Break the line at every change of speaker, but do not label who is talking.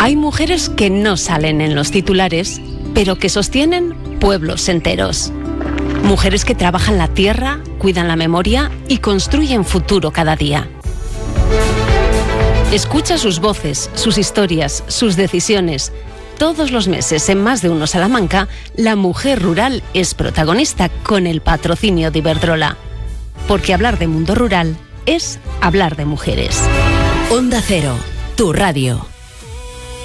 Hay mujeres que no salen en los titulares, pero que sostienen pueblos enteros. Mujeres que trabajan la tierra, cuidan la memoria y construyen futuro cada día. Escucha sus voces, sus historias, sus decisiones. Todos los meses, en Más de Uno Salamanca, la mujer rural es protagonista con el patrocinio de Iberdrola. Porque hablar de mundo rural es hablar de mujeres.
Onda Cero, tu radio.